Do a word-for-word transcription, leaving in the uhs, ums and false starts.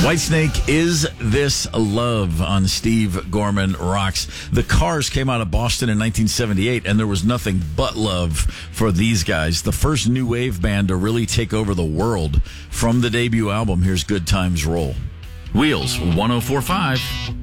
Whitesnake, Is This Love on Steve Gorman Rocks. The Cars came out of Boston in nineteen seventy-eight, and there was nothing but love for these guys. The first new wave band to really take over the world. From the debut album, here's Good Times Roll. Wheels one oh four point five.